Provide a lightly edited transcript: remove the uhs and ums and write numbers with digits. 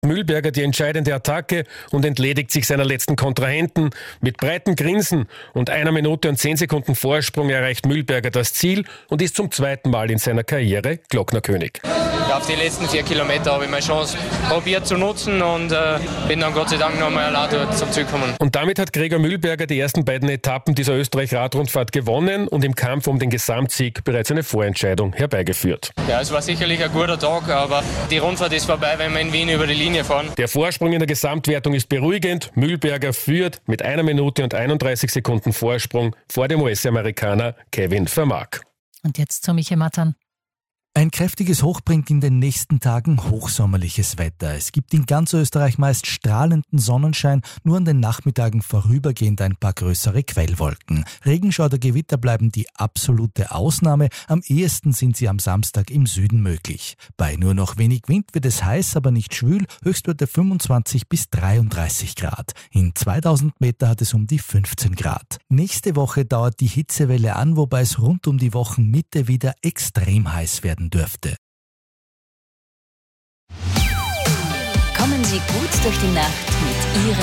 Mühlberger die entscheidende Attacke und entledigt sich seiner letzten Kontrahenten. Mit breitem Grinsen und 1 Minute und 10 Sekunden Vorsprung erreicht Mühlberger das Ziel und ist zum zweiten Mal in seiner Karriere Glocknerkönig. Auf die letzten 4 Kilometer habe ich meine Chance probiert zu nutzen und bin dann Gott sei Dank nochmal allein zum Ziel gekommen. Und damit hat Gregor Mühlberger die ersten beiden Etappen dieser Österreich-Radrundfahrt gewonnen und im Kampf um den Gesamtsieg bereits eine Vorentscheidung herbeigeführt. Ja, es war sicherlich ein guter Tag, aber die Rundfahrt ist vorbei, wenn wir in Wien über die Linie fahren. Der Vorsprung in der Gesamtwertung ist beruhigend. Mühlberger führt mit 1 Minute und 31 Sekunden Vorsprung vor dem US-Amerikaner Kevin Vermaak. Und jetzt zu Michael Mattern. Ein kräftiges Hoch bringt in den nächsten Tagen hochsommerliches Wetter. Es gibt in ganz Österreich meist strahlenden Sonnenschein, nur an den Nachmittagen vorübergehend ein paar größere Quellwolken. Regenschauer oder Gewitter bleiben die absolute Ausnahme. Am ehesten sind sie am Samstag im Süden möglich. Bei nur noch wenig Wind wird es heiß, aber nicht schwül, Höchstwerte 25 bis 33 Grad. In 2000 Meter hat es um die 15 Grad. Nächste Woche dauert die Hitzewelle an, wobei es rund um die Wochenmitte wieder extrem heiß werden dürfte. Kommen Sie gut durch die Nacht mit Ihrem